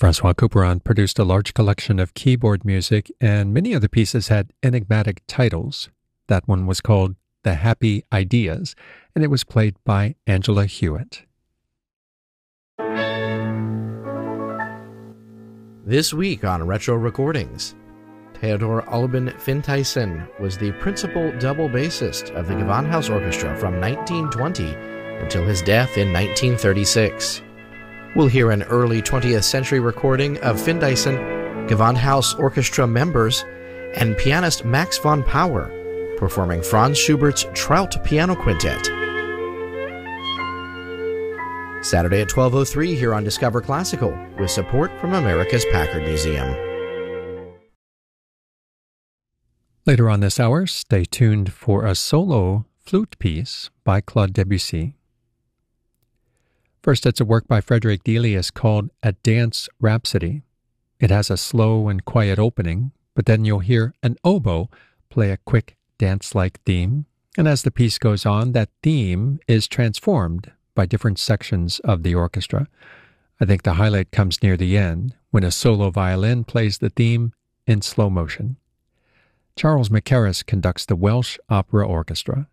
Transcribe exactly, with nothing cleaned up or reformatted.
Francois Couperin produced a large collection of keyboard music, and many of the pieces had enigmatic titles. That one was called The Happy Ideas, and it was played by Angela Hewitt. This week on Retro Recordings, Theodor Albin Fintyson was the principal double bassist of the Gewandhaus Orchestra from nineteen twenty until his death in nineteen thirty-six. We'll hear an early twentieth century recording of Fintyson, Gewandhaus Orchestra members, and pianist Max von Pauer performing Franz Schubert's Trout Piano Quintet. Saturday at twelve oh three here on Discover Classical, with support from America's Packard Museum. Later on this hour, stay tuned for a solo flute piece by Claude Debussy. First, it's a work by Frederick Delius called A Dance Rhapsody. It has a slow and quiet opening, but then you'll hear an oboe play a quick dance-like theme, and as the piece goes on, that theme is transformed by different sections of the orchestra. I think the highlight comes near the end, when a solo violin plays the theme in slow motion. Charles Mackerras conducts the Welsh Opera Orchestra.